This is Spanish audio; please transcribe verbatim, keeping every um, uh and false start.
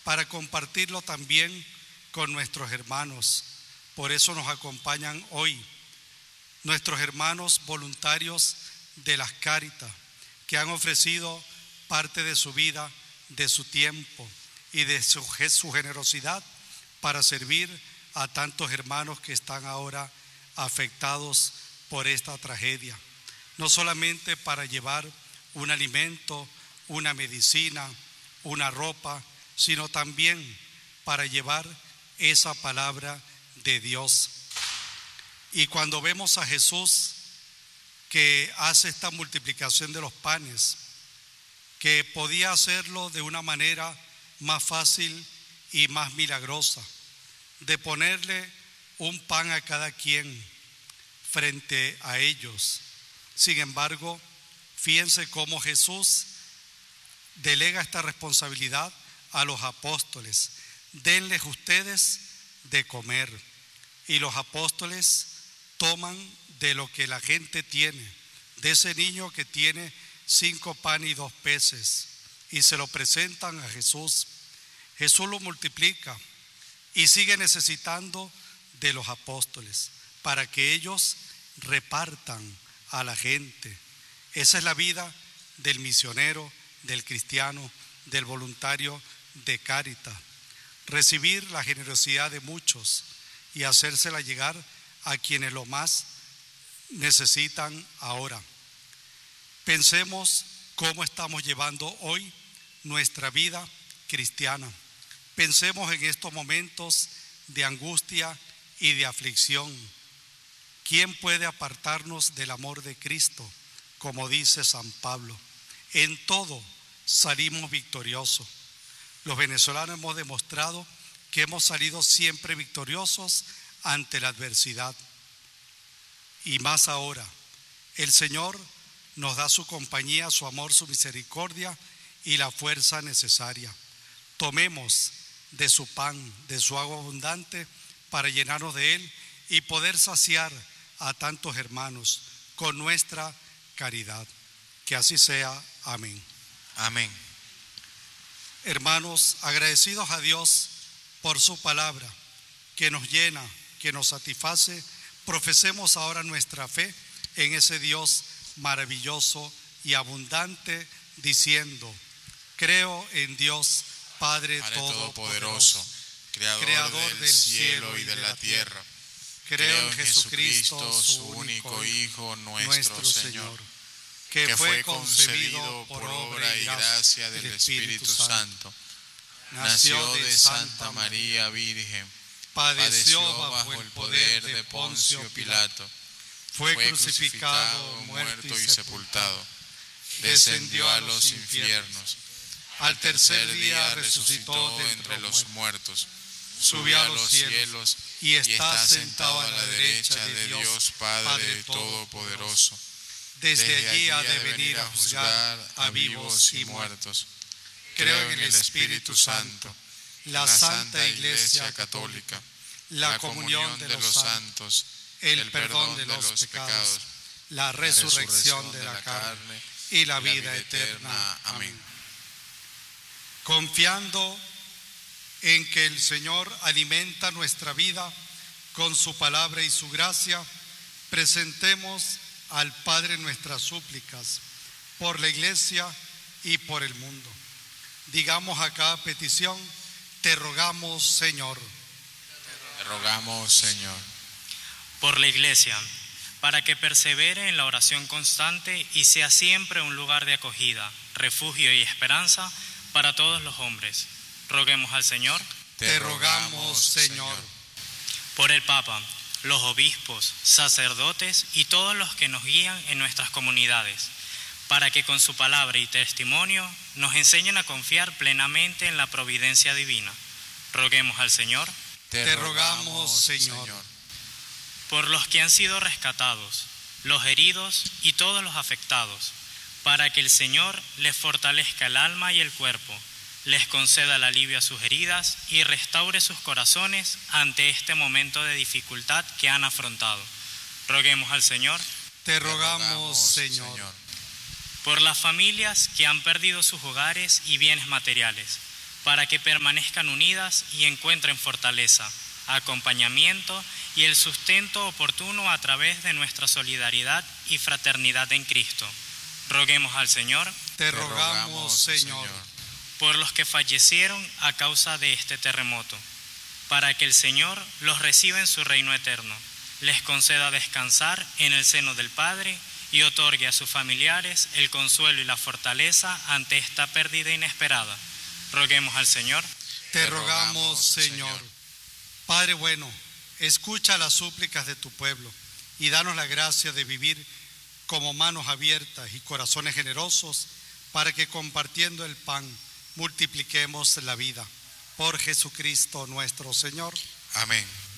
para compartirlo también con nuestros hermanos. Por eso nos acompañan hoy nuestros hermanos voluntarios de las Cáritas, que han ofrecido parte de su vida, de su tiempo y de su, su generosidad para servir a tantos hermanos que están ahora afectados por esta tragedia. No solamente para llevar un alimento, una medicina, una ropa, sino también para llevar esa palabra de Dios. Y cuando vemos a Jesús que hace esta multiplicación de los panes, que podía hacerlo de una manera más fácil y más milagrosa, de ponerle un pan a cada quien frente a ellos. Sin embargo, fíjense cómo Jesús delega esta responsabilidad a los apóstoles. Denles ustedes de comer. Y los apóstoles toman de lo que la gente tiene, de ese niño que tiene cinco panes y dos peces, y se lo presentan a Jesús. Jesús lo multiplica y sigue necesitando de los apóstoles para que ellos repartan a la gente. Esa es la vida del misionero, del cristiano, del voluntario de Cáritas. Recibir la generosidad de muchos y hacérsela llegar a quienes lo más necesitan ahora. Pensemos cómo estamos llevando hoy nuestra vida cristiana. Pensemos en estos momentos de angustia y de aflicción. ¿Quién puede apartarnos del amor de Cristo? Como dice San Pablo, en todo salimos victoriosos. Los venezolanos hemos demostrado que hemos salido siempre victoriosos ante la adversidad. Y más ahora, el Señor nos da su compañía, su amor, su misericordia y la fuerza necesaria. Tomemos de su pan, de su agua abundante, para llenarnos de él y poder saciar a tantos hermanos con nuestra caridad. Que así sea. Amén. Amén. Hermanos, agradecidos a Dios por su palabra, que nos llena, que nos satisface, profesemos ahora nuestra fe en ese Dios maravilloso y abundante, diciendo: creo en Dios, Padre, Padre Todopoderoso, Creador, Creador del, del cielo y de la tierra. Creo en Jesucristo, su único Hijo, nuestro Señor, que, que fue concebido por obra y gracia del Espíritu Santo. Nació de Santa María Virgen, padeció bajo el poder de Poncio Pilato, fue crucificado, muerto y sepultado, descendió a los infiernos, al tercer día resucitó de entre los muertos, subió a los cielos y está sentado a la derecha de Dios Padre Todopoderoso. Desde allí ha de venir a juzgar a vivos y muertos. Creo en el Espíritu Santo, la Santa Iglesia Católica, la comunión de los santos, el perdón de los pecados, la resurrección de la carne y la vida eterna. Amén. Confiando en que el Señor alimenta nuestra vida con su palabra y su gracia, presentemos al Padre nuestras súplicas por la Iglesia y por el mundo. Digamos a cada petición: te rogamos, Señor. Te rogamos, Señor. Por la Iglesia, para que persevere en la oración constante y sea siempre un lugar de acogida, refugio y esperanza para todos los hombres. Roguemos al Señor. Te rogamos, Señor. Por el Papa, los obispos, sacerdotes y todos los que nos guían en nuestras comunidades, para que con su palabra y testimonio nos enseñen a confiar plenamente en la providencia divina. Roguemos al Señor. Te, Te rogamos, Señor. Señor. Por los que han sido rescatados, los heridos y todos los afectados, para que el Señor les fortalezca el alma y el cuerpo, les conceda el alivio a sus heridas y restaure sus corazones ante este momento de dificultad que han afrontado. Roguemos al Señor. Te rogamos, Señor. Por las familias que han perdido sus hogares y bienes materiales, para que permanezcan unidas y encuentren fortaleza, acompañamiento y el sustento oportuno a través de nuestra solidaridad y fraternidad en Cristo. Roguemos al Señor. Te rogamos, Señor, por los que fallecieron a causa de este terremoto, para que el Señor los reciba en su reino eterno, les conceda descansar en el seno del Padre y otorgue a sus familiares el consuelo y la fortaleza ante esta pérdida inesperada. Roguemos al Señor. Te rogamos, Señor. Padre bueno, escucha las súplicas de tu pueblo y danos la gracia de vivir como manos abiertas y corazones generosos, para que compartiendo el pan multipliquemos la vida. Por Jesucristo nuestro Señor. Amén.